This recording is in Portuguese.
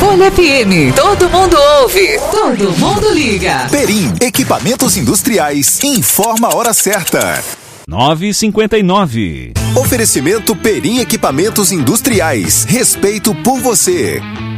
Folha FM. Todo mundo ouve. Todo mundo liga. Perim, equipamentos industriais. Informa a hora certa. 9h59. Oferecimento Perim Equipamentos Industriais. Respeito por você.